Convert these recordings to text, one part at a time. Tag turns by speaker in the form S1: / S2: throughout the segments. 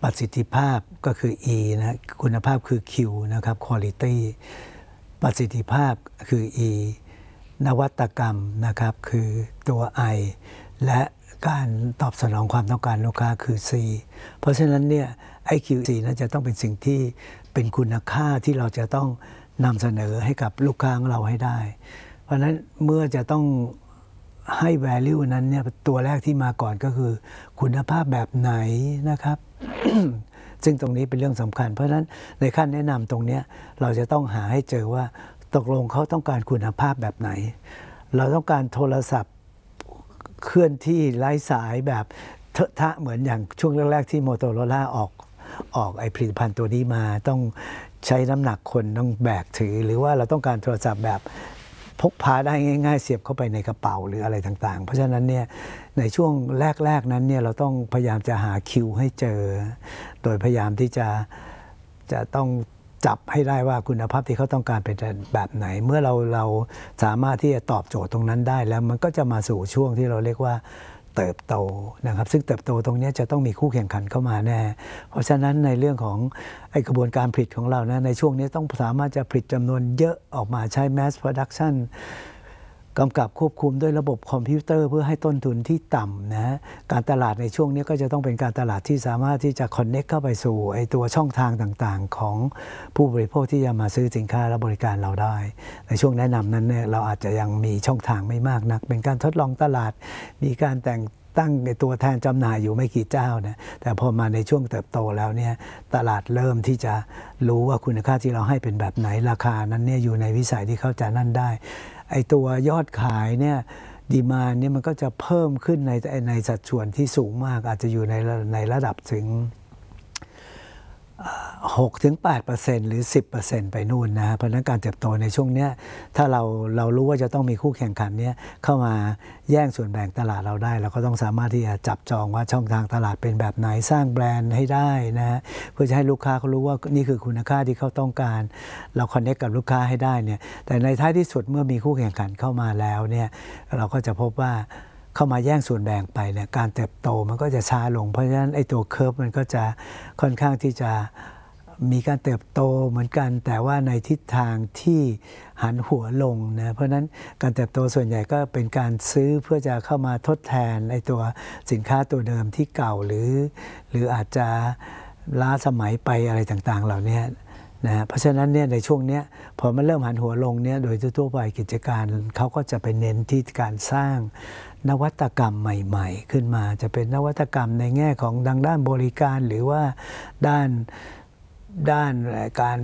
S1: ประสิทธิภาพก็คือ E นะคุณภาพคือ Q นะครับ quality ประสิทธิภาพคือ E นวัตกรรมนะครับคือตัว I และการตอบสนองความต้องการลูกค้าคือ C เพราะฉะนั้นเนี่ยไอ้ Q4 นั้นจะต้องเป็นสิ่งที่เป็นคุณค่าที่เราจะต้องนำเสนอให้กับลูกค้าของเราให้ได้เพราะฉะนั้นเมื่อจะต้องให้ value นั้นเนี่ยตัวแรกที่มาก่อนก็คือคุณภาพแบบไหนนะครับ ซึ่งตรงนี้เป็นเรื่องสำคัญเพราะฉะนั้นในขั้นแนะนำตรงนี้เราจะต้องหาให้เจอว่าตกลงเขาต้องการคุณภาพแบบไหนเราต้องการโทรศัพท์เคลื่อนที่ไร้สายแบบเถอะทะเหมือนอย่างช่วงแรกๆที่ Motorola ออกไอผลิตภัณฑ์ตัวนี้มาต้องใช้น้ำหนักคนต้องแบกถือหรือว่าเราต้องการโทรศัพท์แบบพกพาได้ง่ายๆเสียบเข้าไปในกระเป๋าหรืออะไรต่างๆเพราะฉะนั้นเนี่ยในช่วงแรกๆนั้นเนี่ยเราต้องพยายามจะหาคิวให้เจอโดยพยายามที่จะต้องจับให้ได้ว่าคุณภาพที่เขาต้องการเป็นแบบไหนเมื่อเราสามารถที่จะตอบโจทย์ตรงนั้นได้แล้วมันก็จะมาสู่ช่วงที่เราเรียกว่าเติบโตนะครับซึ่งเติบโตตรงนี้จะต้องมีคู่แข่งขันเข้ามาแน่เพราะฉะนั้นในเรื่องของไอกระบวนการผลิตของเรานะในช่วงนี้ต้องสามารถจะผลิตจำนวนเยอะออกมาใช้ mass production กำกับควบคุมด้วยระบบคอมพิวเตอร์เพื่อให้ต้นทุนที่ต่ำนะการตลาดในช่วงนี้ก็จะต้องเป็นการตลาดที่สามารถที่จะคอนเน็กเข้าไปสู่ไอตัวช่องทางต่างๆของผู้บริโภคที่จะมาซื้อสินค้าและบริการเราได้ในช่วงแนะนำนั้นเนี่ยเราอาจจะยังมีช่องทางไม่มากนักเป็นการทดลองตลาดมีการตั้งในตัวแทนจำหน่ายอยู่ไม่กี่เจ้านะแต่พอมาในช่วงเติบโตแล้วเนี่ยตลาดเริ่มที่จะรู้ว่าคุณค่าที่เราให้เป็นแบบไหนราคานั้นเนี่ยอยู่ในวิสัยที่เขาจะนั่นได้ไอตัวยอดขายเนี่ยดีมานด์เนี่ยมันก็จะเพิ่มขึ้นในสัดส่วนที่สูงมากอาจจะอยู่ในระดับถึง6-8% หรือ 10% ไปนู่นนะเพราะนั้นการเติบโตในช่วงนี้ถ้าเรารู้ว่าจะต้องมีคู่แข่งขันเนี่ยเข้ามาแย่งส่วนแบ่งตลาดเราได้เราก็ต้องสามารถที่จะจับจองว่าช่องทางตลาดเป็นแบบไหนสร้างแบรนด์ให้ได้นะเพื่อจะให้ลูกค้าเขารู้ว่านี่คือคุณค่าที่เขาต้องการเราคอนเนคกับลูกค้าให้ได้เนี่ยแต่ในท้ายที่สุดเมื่อมีคู่แข่งขันเข้ามาแล้วเนี่ยเราก็จะพบว่าเข้ามาแย่งส่วนแบ่งไปเนี่ยการเติบโตมันก็จะช้าลงเพราะฉะนั้นไอ้ตัวเคอร์ฟมันก็จะค่อนข้างที่จะมีการเติบโตเหมือนกันแต่ว่าในทิศทางที่หันหัวลงนะเพราะนั้นการเติบโตส่วนใหญ่ก็เป็นการซื้อเพื่อจะเข้ามาทดแทนไอ้ตัวสินค้าตัวเดิมที่เก่าหรืออาจจะล้าสมัยไปอะไรต่างๆเหล่านี้นะเพราะฉะนั้นเนี่ยในช่วงนี้พอมันเริ่มหันหัวลงเนี่ยโดยทั่วไปกิจการเขาก็จะไปเน้นที่การสร้างนวัตกรรมใหม่ๆขึ้นมาจะเป็นนวัตกรรมในแง่ของดังด้านบริการหรือว่าด้านการ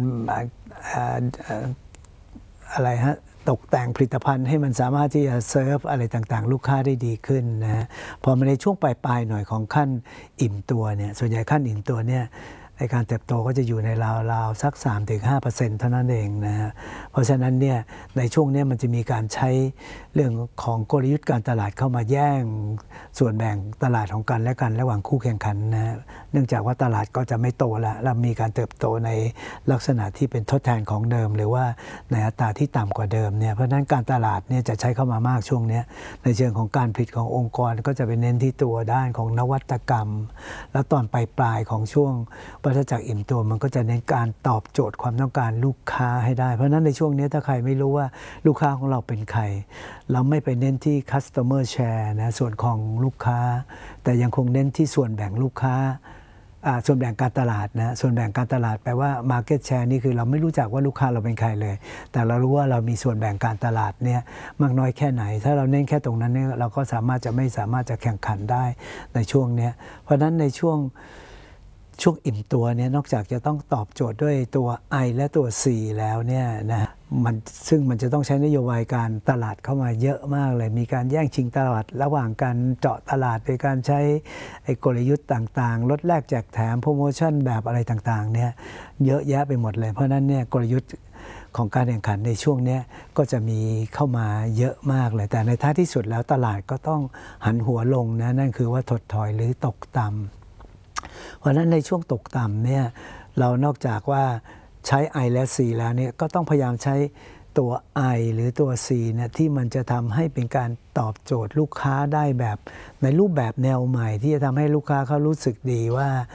S1: อะไรฮะตกแต่งผลิตภัณฑ์ให้มันสามารถที่จะเซิร์ฟอะไรต่างๆลูกค้าได้ดีขึ้นนะพอมาในช่วงปลายๆหน่อยของขั้นอิ่มตัวเนี่ยส่วนใหญ่ขั้นอิ่มตัวเนี่ยในการเติบโตก็จะอยู่ในราวๆสัก 3-5% เท่านั้นเองนะฮะเพราะฉะนั้นเนี่ยในช่วงนี้มันจะมีการใช้เรื่องของกลยุทธ์การตลาดเข้ามาแย่งส่วนแบ่งตลาดของกันและกันระหว่างคู่แข่งขันนะเนื่องจากว่าตลาดก็จะไม่โตแล้วมีการเติบโตในลักษณะที่เป็นทดแทนของเดิมหรือว่าในอัตราที่ต่ำกว่าเดิมเนี่ยเพราะฉะนั้นการตลาดเนี่ยจะใช้เข้ามามากช่วงนี้ในเชิงของการผลิตขององค์กรก็จะไปเน้นที่ตัวด้านของนวัตกรรมแล้วตอนปลายของช่วงวัฏจักรอิ่มตัวมันก็จะเน้นการตอบโจทย์ความต้องการลูกค้าให้ได้เพราะฉะนั้นในช่วงนี้ถ้าใครไม่รู้ว่าลูกค้าของเราเป็นใครเราไม่ไปเน้นที่ customer share นะส่วนของลูกค้าแต่ยังคงเน้นที่ส่วนแบ่งลูกค้าส่วนแบ่งการตลาดนะส่วนแบ่งการตลาดแปลว่า market share นี่คือเราไม่รู้จักว่าลูกค้าเราเป็นใครเลยแต่เรารู้ว่าเรามีส่วนแบ่งการตลาดเนี่ยมากน้อยแค่ไหนถ้าเราเน้นแค่ตรงนั้นเนี่ยเราก็ไม่สามารถจะแข่งขันได้ในช่วงนี้เพราะฉะนั้นในช่วงอิ่มตัวเนี่ยนอกจากจะต้องตอบโจทย์ด้วยตัว I และตัว C แล้วเนี่ยนะซึ่งมันจะต้องใช้นโยบายการตลาดเข้ามาเยอะมากเลยมีการแย่งชิงตลาดระหว่างการเจาะตลาดโดยการใช้กลยุทธ์ต่างๆลดแลกแจกแถมโปรโมชั่นแบบอะไรต่างๆเนี่ยเยอะแยะไปหมดเลยเพราะนั้นเนี่ยกลยุทธ์ของการแข่งขันในช่วงนี้ก็จะมีเข้ามาเยอะมากเลยแต่ในท้ายที่สุดแล้วตลาดก็ต้องหันหัวลงนะนั่นคือว่าถดถอยหรือตกต่ำเพราะฉะนั้นในช่วงตกต่ำเนี่ยเรานอกจากว่าใช้ I และ C แล้วเนี่ยก็ต้องพยายามใช้ตัว I หรือตัว C เนี่ยที่มันจะทำให้เป็นการตอบโจทย์ลูกค้าได้แบบในรูปแบบแนวใหม่ที่จะทำให้ลูกค้าเขารู้สึกดีว่า